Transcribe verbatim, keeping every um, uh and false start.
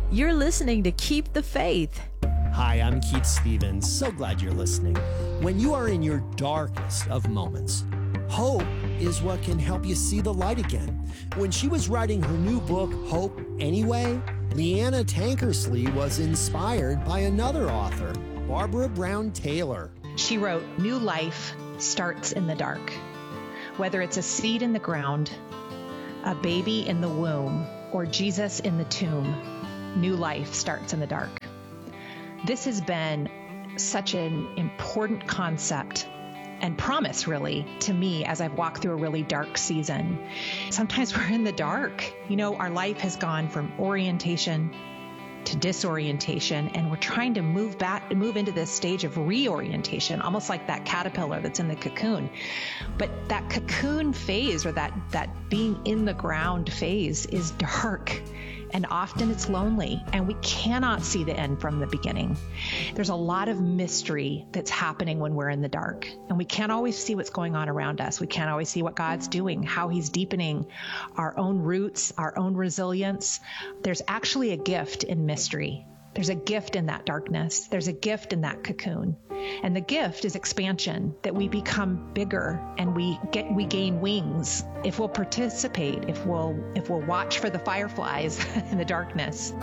You're listening to Keep the Faith. Hi, I'm Keith Stevens. So glad you're listening. When you are in your darkest of moments, hope is what can help you see the light again. When she was writing her new book, Hope Anyway, Leanna Tankersley was inspired by another author, Barbara Brown Taylor. She wrote, "New life starts in the dark. Whether it's a seed in the ground, a baby in the womb, or Jesus in the tomb, new life starts in the dark." This has been such an important concept and promise, really, to me as I've walked through a really dark season. Sometimes we're in the dark. You know, our life has gone from orientation to disorientation, and we're trying to move back, move into this stage of reorientation, almost like that caterpillar that's in the cocoon. But that cocoon phase, or that, that being in the ground phase, is dark. And often it's lonely, and we cannot see the end from the beginning. There's a lot of mystery that's happening when we're in the dark, and we can't always see what's going on around us. We can't always see what God's doing, how he's deepening our own roots, our own resilience. There's actually a gift in mystery. There's a gift in that darkness. There's a gift in that cocoon. And the gift is expansion, that we become bigger and we get we gain wings if we'll participate, if we'll if we'll watch for the fireflies in the darkness.